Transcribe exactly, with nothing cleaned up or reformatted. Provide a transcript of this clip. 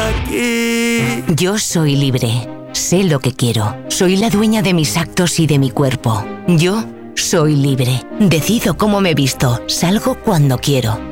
aquí. Yo soy libre. Sé lo que quiero. Soy la dueña de mis actos y de mi cuerpo. Yo soy libre. Decido cómo me visto. Salgo cuando quiero.